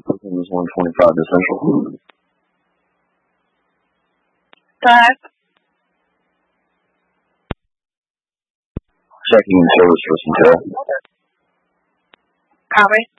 Brooklyn is 125 to Central. Five. Checking service for Central. Copy.